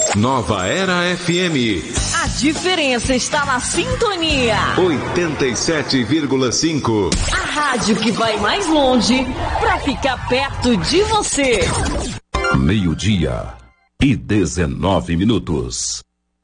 Nova Era FM. A diferença está na sintonia. 87,5. A rádio que vai mais longe para ficar perto de você. 12:19.